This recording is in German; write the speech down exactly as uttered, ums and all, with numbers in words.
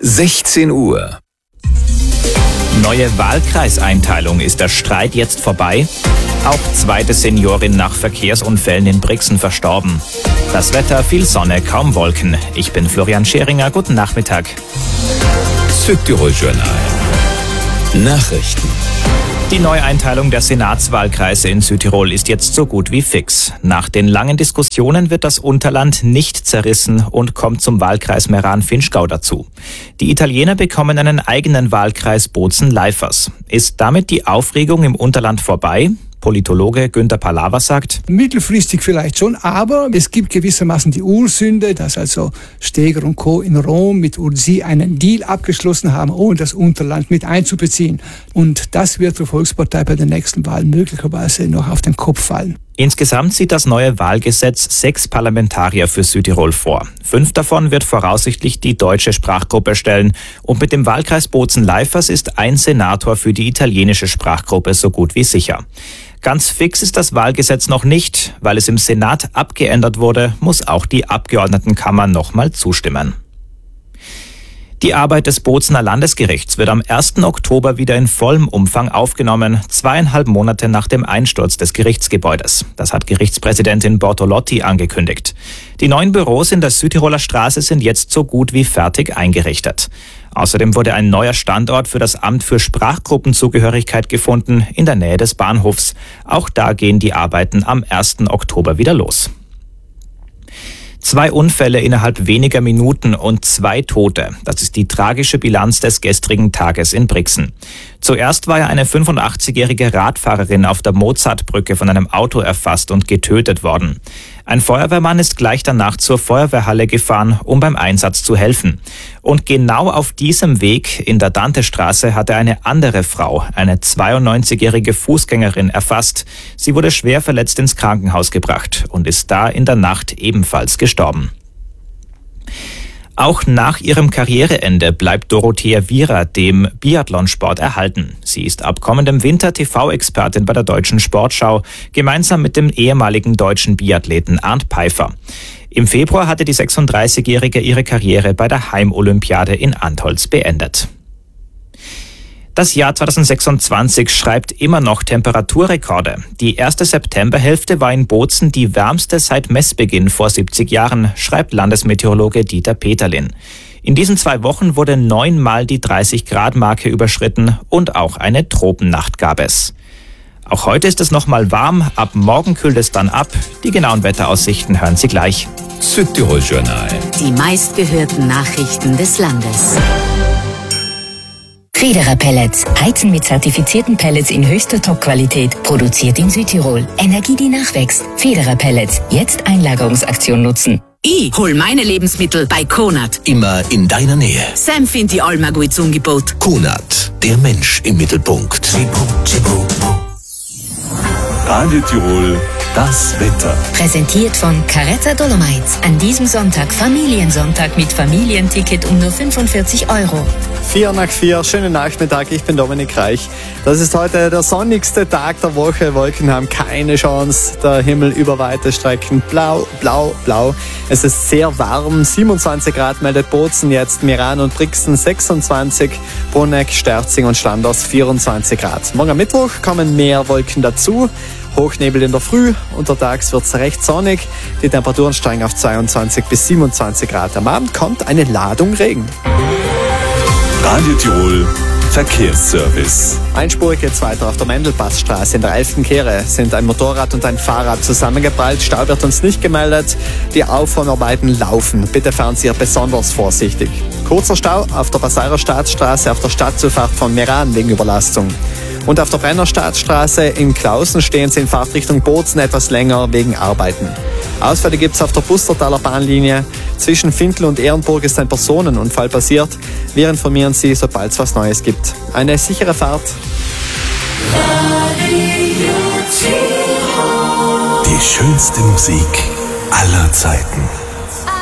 sechzehn Uhr. Neue Wahlkreiseinteilung. Ist der Streit jetzt vorbei? Auch zweite Seniorin nach Verkehrsunfällen in Brixen verstorben. Das Wetter, viel Sonne, kaum Wolken. Ich bin Florian Scheringer. Guten Nachmittag. Südtirol Journal. Nachrichten. Die Neueinteilung der Senatswahlkreise in Südtirol ist jetzt so gut wie fix. Nach den langen Diskussionen wird das Unterland nicht zerrissen und kommt zum Wahlkreis Meran-Vinschgau dazu. Die Italiener bekommen einen eigenen Wahlkreis Bozen-Leifers. Ist damit die Aufregung im Unterland vorbei? Politologe Günther Palawa sagt: Mittelfristig vielleicht schon, aber es gibt gewissermaßen die Ursünde, dass also Steger und Co. in Rom mit Ursi einen Deal abgeschlossen haben, ohne das Unterland mit einzubeziehen. Und das wird der Volkspartei bei den nächsten Wahlen möglicherweise noch auf den Kopf fallen. Insgesamt sieht das neue Wahlgesetz sechs Parlamentarier für Südtirol vor. Fünf davon wird voraussichtlich die deutsche Sprachgruppe stellen. Und mit dem Wahlkreis Bozen-Leifers ist ein Senator für die italienische Sprachgruppe so gut wie sicher. Ganz fix ist das Wahlgesetz noch nicht. Weil es im Senat abgeändert wurde, muss auch die Abgeordnetenkammer nochmal zustimmen. Die Arbeit des Bozener Landesgerichts wird am ersten Oktober wieder in vollem Umfang aufgenommen, zweieinhalb Monate nach dem Einsturz des Gerichtsgebäudes. Das hat Gerichtspräsidentin Bortolotti angekündigt. Die neuen Büros in der Südtiroler Straße sind jetzt so gut wie fertig eingerichtet. Außerdem wurde ein neuer Standort für das Amt für Sprachgruppenzugehörigkeit gefunden, in der Nähe des Bahnhofs. Auch da gehen die Arbeiten am ersten Oktober wieder los. Zwei Unfälle innerhalb weniger Minuten und zwei Tote. Das ist die tragische Bilanz des gestrigen Tages in Brixen. Zuerst war ja eine fünfundachtzigjährige Radfahrerin auf der Mozartbrücke von einem Auto erfasst und getötet worden. Ein Feuerwehrmann ist gleich danach zur Feuerwehrhalle gefahren, um beim Einsatz zu helfen. Und genau auf diesem Weg in der Dantestraße hatte eine andere Frau, eine zweiundneunzigjährige Fußgängerin, erfasst. Sie wurde schwer verletzt ins Krankenhaus gebracht und ist da in der Nacht ebenfalls gestorben. Auch nach ihrem Karriereende bleibt Dorothea Viera dem Biathlonsport erhalten. Sie ist ab kommendem Winter T V-Expertin bei der Deutschen Sportschau, gemeinsam mit dem ehemaligen deutschen Biathleten Arndt Peifer. Im Februar hatte die sechsunddreißigjährige ihre Karriere bei der Heimolympiade in Antholz beendet. Das Jahr zweitausendsechsundzwanzig schreibt immer noch Temperaturrekorde. Die erste Septemberhälfte war in Bozen die wärmste seit Messbeginn vor siebzig Jahren, schreibt Landesmeteorologe Dieter Peterlin. In diesen zwei Wochen wurde neunmal die dreißig-Grad-Marke überschritten und auch eine Tropennacht gab es. Auch heute ist es nochmal warm, ab morgen kühlt es dann ab. Die genauen Wetteraussichten hören Sie gleich. Südtirol Journal. Die meistgehörten Nachrichten des Landes. Federer Pellets. Heizen mit zertifizierten Pellets in höchster Top-Qualität. Produziert in Südtirol. Energie, die nachwächst. Federer Pellets. Jetzt Einlagerungsaktion nutzen. Ich hol meine Lebensmittel bei Konad. Immer in deiner Nähe. Sam findet die Alma gut zum Angebot. Konad. Der Mensch im Mittelpunkt. Radio Tirol. Das Wetter. Präsentiert von Caretta Dolomites. An diesem Sonntag Familiensonntag mit Familienticket um nur fünfundvierzig Euro. Vier nach vier, schönen Nachmittag, ich bin Dominik Reich. Das ist heute der sonnigste Tag der Woche. Wolken haben keine Chance. Der Himmel über weite Strecken blau, blau, blau. Es ist sehr warm. siebenundzwanzig Grad meldet Bozen jetzt, Meran und Brixen sechsundzwanzig, Bruneck, Sterzing und Schlanders vierundzwanzig Grad. Morgen am Mittwoch kommen mehr Wolken dazu. Hochnebel in der Früh, untertags wird es recht sonnig. Die Temperaturen steigen auf zweiundzwanzig bis siebenundzwanzig Grad. Am Abend kommt eine Ladung Regen. Radio Tirol Verkehrsservice. Einspurig geht's weiter auf der Mendelpassstraße. In der elften Kehre sind ein Motorrad und ein Fahrrad zusammengeprallt. Stau wird uns nicht gemeldet. Die Aufräumarbeiten laufen. Bitte fahren Sie besonders vorsichtig. Kurzer Stau auf der Passarer Staatsstraße auf der Stadtzufahrt von Meran wegen Überlastung. Und auf der Brenner Staatsstraße in Klausen stehen Sie in Fahrtrichtung Bozen etwas länger wegen Arbeiten. Ausfälle gibt es auf der Pustertaler Bahnlinie. Zwischen Findl und Ehrenburg ist ein Personenunfall passiert. Wir informieren Sie, sobald es was Neues gibt. Eine sichere Fahrt. Die schönste Musik aller Zeiten.